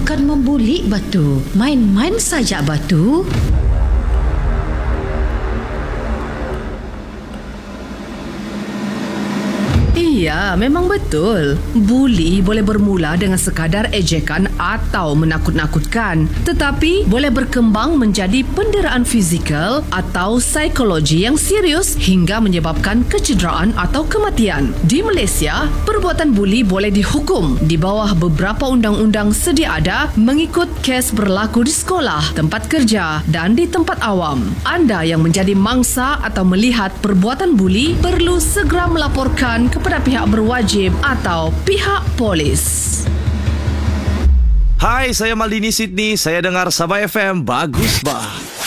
bukan membuli batu. Main-main saja batu. Ya, memang betul. Buli boleh bermula dengan sekadar ejekan atau menakut-nakutkan, tetapi boleh berkembang menjadi penderaan fizikal atau psikologi yang serius hingga menyebabkan kecederaan atau kematian. Di Malaysia, perbuatan buli boleh dihukum di bawah beberapa undang-undang sedia ada mengikut kes berlaku di sekolah, tempat kerja dan di tempat awam. Anda yang menjadi mangsa atau melihat perbuatan buli perlu segera melaporkan kepada pihak berwajib atau pihak polis. Hai, saya Maldini Sydney. Saya dengar Sabah FM. Bagus bah.